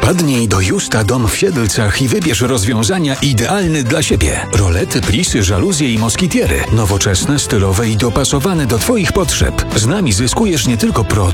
Wpadnij do Justa Dom w Siedlcach i wybierz rozwiązania idealne dla siebie. Rolety, plisy, żaluzje i moskitiery. Nowoczesne, stylowe i dopasowane do Twoich potrzeb. Z nami zyskujesz nie tylko produkt,